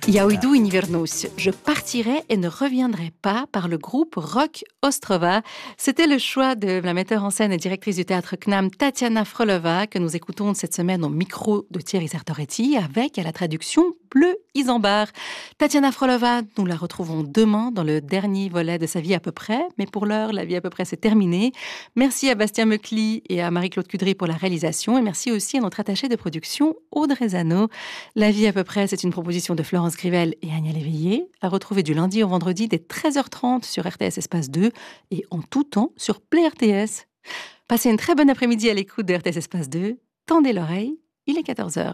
Iauidu Invernus, je partirai et ne reviendrai pas par le groupe rock Ostrova. C'était le choix de la metteur en scène et directrice du théâtre CNAM, Tatiana Frolova, que nous écoutons cette semaine au micro de Thierry Sartoretti, avec à la traduction Bleu Isambard. Tatiana Frolova, nous la retrouvons demain dans le dernier volet de sa vie à peu près, mais pour l'heure, la vie à peu près c'est terminé. Merci à Bastien Mecli et à Marie-Claude Cudry pour la réalisation, et merci aussi à notre attachée de production, Audrey Zano. La vie à peu près, c'est une proposition de Florence Grivel et Agnès Léveillé, à retrouver du lundi au vendredi dès 13h30 sur RTS Espace 2 et en tout temps sur Play RTS. Passez une très bonne après-midi à l'écoute de RTS Espace 2. Tendez l'oreille, il est 14h.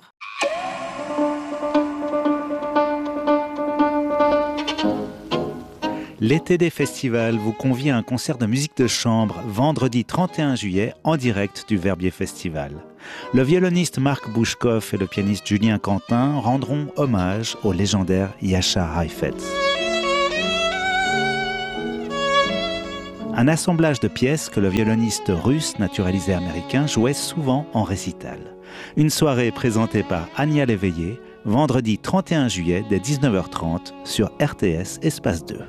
L'été des festivals vous convie à un concert de musique de chambre vendredi 31 juillet en direct du Verbier Festival. Le violoniste Marc Bouchkov et le pianiste Julien Quentin rendront hommage au légendaire Jascha Heifetz. Un assemblage de pièces que le violoniste russe naturalisé américain jouait souvent en récital. Une soirée présentée par Agnès Léveillé, vendredi 31 juillet dès 19h30 sur RTS Espace 2.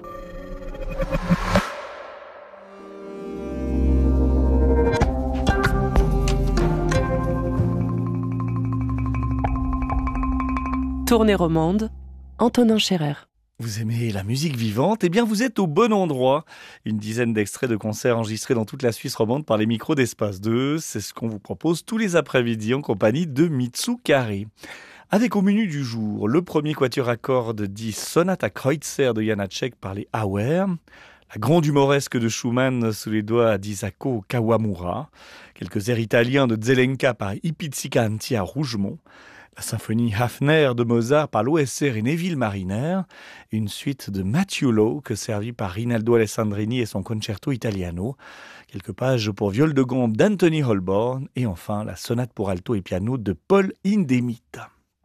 Tournée romande, Antonin Scherer. Vous aimez la musique vivante? Eh bien, vous êtes au bon endroit. Une dizaine d'extraits de concerts enregistrés dans toute la Suisse romande par les micros d'Espace 2. C'est ce qu'on vous propose tous les après-midi en compagnie de Mitsu Kari. Avec au menu du jour, le premier quatuor à cordes dit Sonate à Kreutzer de Janáček par les Auer, la grande humoresque de Schumann sous les doigts d'Isako Kawamura, quelques airs italiens de Zelenka par I Pizzicanti à Rougemont, la symphonie Hafner de Mozart par l'OSR et Neville Mariner, une suite de Matthew Lowe que servie par Rinaldo Alessandrini et son Concerto Italiano, quelques pages pour viol de gambe d'Anthony Holborn et enfin la sonate pour alto et piano de Paul Hindemith.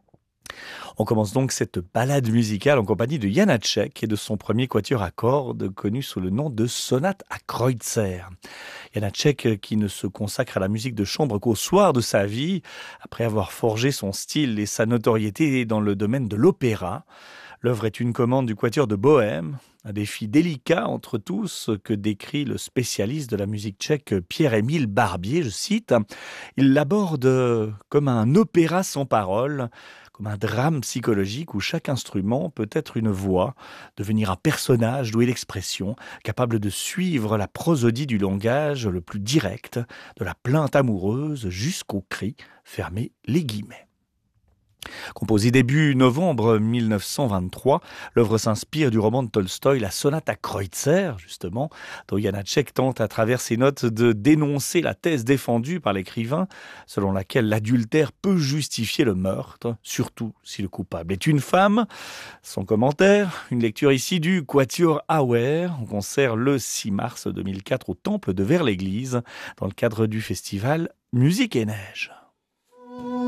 On commence donc cette balade musicale en compagnie de Janáček et de son premier quatuor à cordes connu sous le nom de Sonate à Kreutzer. Janáček qui ne se consacre à la musique de chambre qu'au soir de sa vie, après avoir forgé son style et sa notoriété dans le domaine de l'opéra. L'œuvre est une commande du Quatuor de Bohème, un défi délicat entre tous que décrit le spécialiste de la musique tchèque Pierre-Émile Barbier, je cite. Il l'aborde comme un opéra sans parole, comme un drame psychologique où chaque instrument peut être une voix, devenir un personnage doué d'expression, capable de suivre la prosodie du langage le plus direct, de la plainte amoureuse jusqu'au cri, fermez les guillemets. Composée début novembre 1923, l'œuvre s'inspire du roman de Tolstoï, la Sonate à Kreutzer, justement, dont Janáček tente à travers ses notes de dénoncer la thèse défendue par l'écrivain, selon laquelle l'adultère peut justifier le meurtre, surtout si le coupable est une femme. Son commentaire, une lecture ici du Quatuor Auer, en concert le 6 mars 2004 au Temple de Vers-l'Église, dans le cadre du festival Musique et Neige.